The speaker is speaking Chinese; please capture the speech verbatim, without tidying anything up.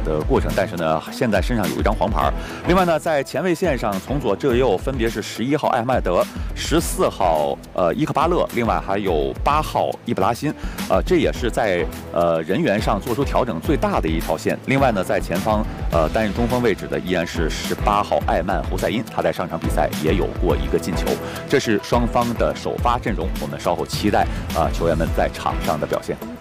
的过程，但是呢，现在身上有一张黄牌。另外呢，在前卫线上，从左至右分别是十一号艾迈德、十四号呃伊克巴勒，另外还有八号伊布拉辛，呃，这也是在呃人员上做出调整最大的一条线。另外呢，在前方呃担任中锋位置的依然是十八号艾曼胡塞因，他在上场比赛也有过一个进球。这是双方的首发阵容，我们稍后期待啊、呃、球员们在场上的表现。